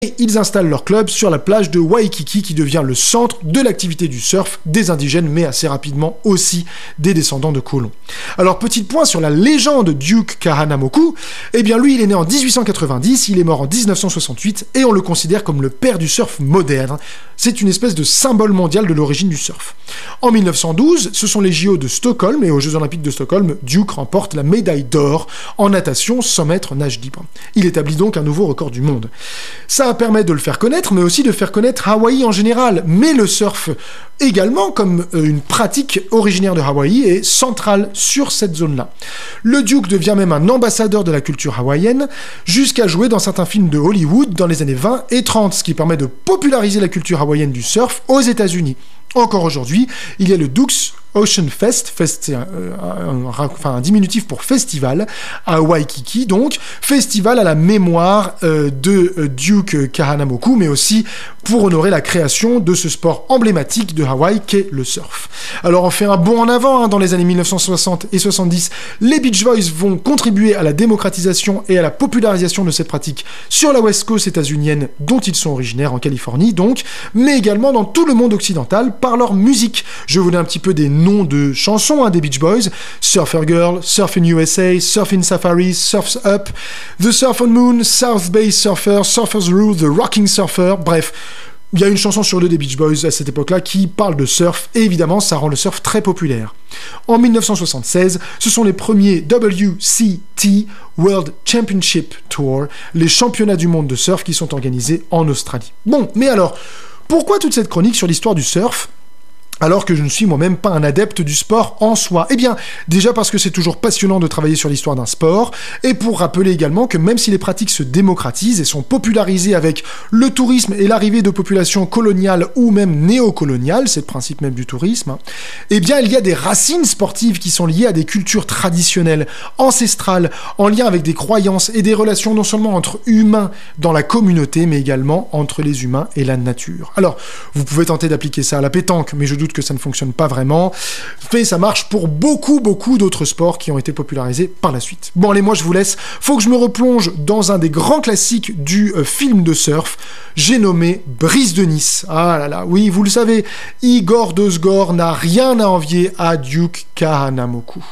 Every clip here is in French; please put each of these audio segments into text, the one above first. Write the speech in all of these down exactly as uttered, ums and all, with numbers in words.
Et ils installent leur club sur la plage de Waikiki qui devient le centre de l'activité du surf des indigènes mais assez rapidement aussi des descendants de colons. Alors petit point sur la légende Duke Kahanamoku, eh bien lui il est né en dix-huit cent quatre-vingt-dix, il est mort en dix-neuf cent soixante-huit et on le considère comme le père du surf moderne. C'est une espèce de symbole mondial de l'origine du surf. En mille neuf cent douze, ce sont les J O de Stockholm et aux Jeux Olympiques de Stockholm, Duke remporte la médaille d'or en natation cent mètres nage libre. Il établit donc un nouveau record du monde. Ça permet de le faire connaître, mais aussi de faire connaître Hawaï en général. Mais le surf également, comme une pratique originaire de Hawaï, est centrale sur cette zone-là. Le Duke devient même un ambassadeur de la culture hawaïenne, jusqu'à jouer dans certains films de Hollywood dans les années vingt et trente, ce qui permet de populariser la culture hawaïenne du surf aux États-Unis. Encore aujourd'hui, il y a le Duke's Ocean Fest, Fest c'est un, un, un, enfin un diminutif pour festival, à Waikiki donc, festival à la mémoire euh, de euh, Duke Kahanamoku, mais aussi pour honorer la création de ce sport emblématique de Hawaï qu'est le surf. Alors on fait un bond en avant, hein, dans les années mille neuf cent soixante et soixante-dix, les Beach Boys vont contribuer à la démocratisation et à la popularisation de cette pratique sur la West Coast états-unienne dont ils sont originaires, en Californie donc, mais également dans tout le monde occidental par leur musique. Je vous donne un petit peu des noms de chansons, hein, des Beach Boys: Surfer Girl, Surf in U S A, Surf in Safari, Surf's Up, The Surf on Moon, South Bay Surfer, Surfer's Rule, The Rocking Surfer, bref. Il y a une chanson sur deux des Beach Boys à cette époque-là qui parle de surf, et évidemment, ça rend le surf très populaire. En mille neuf cent soixante-seize, ce sont les premiers W C T, World Championship Tour, les championnats du monde de surf qui sont organisés en Australie. Bon, mais alors, pourquoi toute cette chronique sur l'histoire du surf ? Alors que je ne suis moi-même pas un adepte du sport en soi. Eh bien, déjà parce que c'est toujours passionnant de travailler sur l'histoire d'un sport, et pour rappeler également que même si les pratiques se démocratisent et sont popularisées avec le tourisme et l'arrivée de populations coloniales ou même néocoloniales, c'est le principe même du tourisme, eh bien il y a des racines sportives qui sont liées à des cultures traditionnelles, ancestrales, en lien avec des croyances et des relations non seulement entre humains dans la communauté, mais également entre les humains et la nature. Alors, vous pouvez tenter d'appliquer ça à la pétanque, mais je doute que ça ne fonctionne pas vraiment, mais ça marche pour beaucoup, beaucoup d'autres sports qui ont été popularisés par la suite. Bon, allez, moi je vous laisse, faut que je me replonge dans un des grands classiques du euh, film de surf, j'ai nommé Brise de Nice. Ah là là, oui, vous le savez, Igor Dosgor n'a rien à envier à Duke Kahanamoku.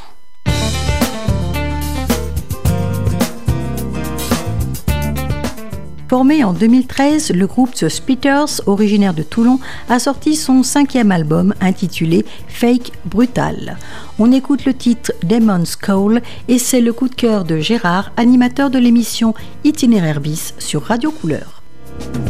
Formé en deux mille treize, le groupe The Spitters, originaire de Toulon, a sorti son cinquième album intitulé Fake Brutal. On écoute le titre Demon's Call et c'est le coup de cœur de Gérard, animateur de l'émission Itinéraire bis sur Radio Couleur.